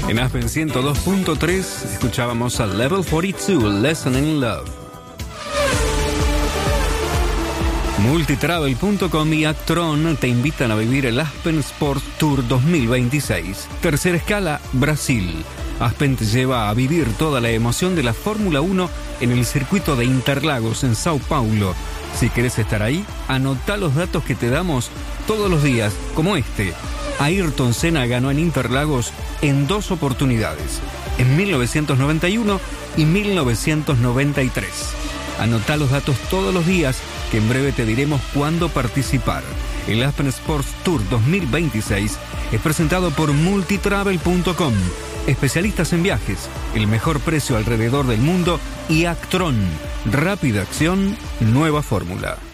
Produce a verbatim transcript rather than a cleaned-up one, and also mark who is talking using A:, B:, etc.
A: En Aspen ciento dos punto tres escuchábamos a Level cuarenta y dos, Lesson in Love. Multitravel punto com y Actron te invitan a vivir el Aspen Sports Tour dos mil veintiséis. Tercera escala, Brasil. Aspen te lleva a vivir toda la emoción de la Fórmula uno en el circuito de Interlagos en Sao Paulo. Si querés estar ahí, anotá los datos que te damos todos los días, como este. Ayrton Senna ganó en Interlagos en dos oportunidades, en mil novecientos noventa y uno y mil novecientos noventa y tres. Anotá los datos todos los días, que en breve te diremos cuándo participar. El Aspen Sports Tour dos mil veintiséis es presentado por Multitravel punto com, especialistas en viajes, el mejor precio alrededor del mundo, y Actron, rápida acción, nueva fórmula.